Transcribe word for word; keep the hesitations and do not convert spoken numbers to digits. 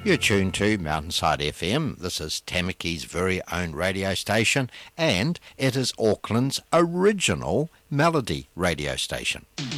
You're tuned to Mountainside F M. This is Tamaki's very own radio station, and it is Auckland's original melody radio station.